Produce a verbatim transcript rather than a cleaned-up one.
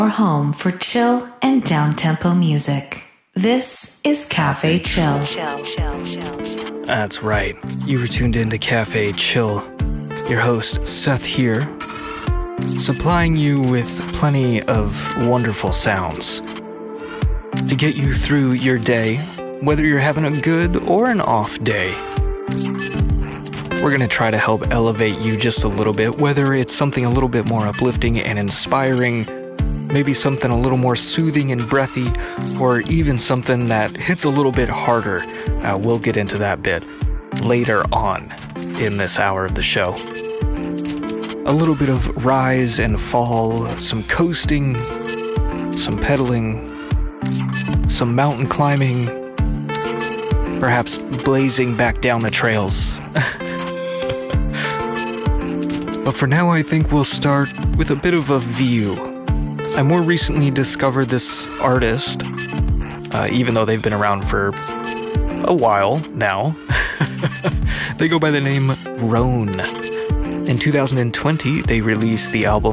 home for chill and down-tempo music. This is Cafe Chill. That's right. You were tuned into Cafe Chill. Your host, Seth here, supplying you with plenty of wonderful sounds to get you through your day, whether you're having a good or an off day. We're going to try to help elevate you just a little bit, whether it's something a little bit more uplifting and inspiring, maybe something a little more soothing and breathy, or even something that hits a little bit harder. Uh, we'll get into that bit later on in this hour of the show. A little bit of rise and fall, some coasting, some pedaling, some mountain climbing, perhaps blazing back down the trails. But for now, I think we'll start with a bit of a view. I more recently discovered this artist, uh, even though they've been around for a while now. They go by the name Rhone. In two thousand twenty, they released the album